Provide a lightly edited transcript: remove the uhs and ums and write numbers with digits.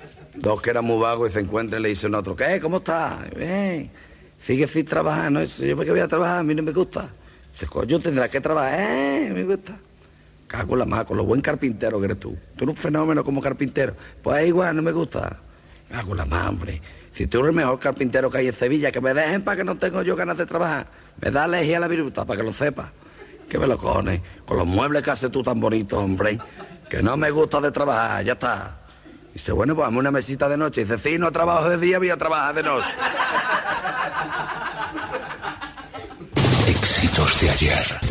Dos que eran muy vagos y se encuentran y le dicen a otro, ¿qué? ¿Cómo estás? Sigue sin trabajar, ¿no? Dice, yo me que voy a trabajar, a mí no me gusta. Dice, coño, tendrás que trabajar, me gusta. Cago en la mano, con lo buen carpintero que eres tú. Tú eres un fenómeno como carpintero. Pues igual, no me gusta. Cago en la mano, hombre. Si tú eres el mejor carpintero que hay en Sevilla, que me dejen para que no tengo yo ganas de trabajar. Me da alergia a la viruta, para que lo sepas. Que me lo cojones. Con los muebles que haces tú tan bonitos, hombre. Que no me gusta de trabajar, ya está. Dice, bueno, pues hazme una mesita de noche. Dice, sí, no trabajo de día, voy a trabajar de noche. Éxitos de ayer.